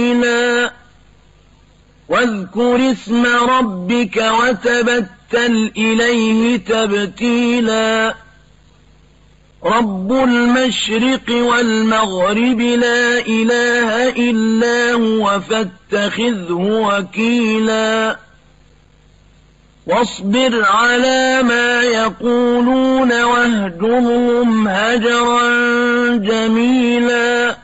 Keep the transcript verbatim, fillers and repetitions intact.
واذكر اسم ربك وتبتل إليه تبتيلا رب المشرق والمغرب لا إله إلا هو فاتخذه وكيلا واصبر على ما يقولون واهجرهم هجرا جميلا